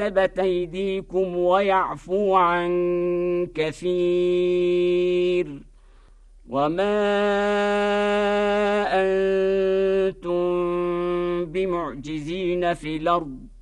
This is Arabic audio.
كتبت أيديكم ويعفو عن كثير وما أنتم بمعجزين في الأرض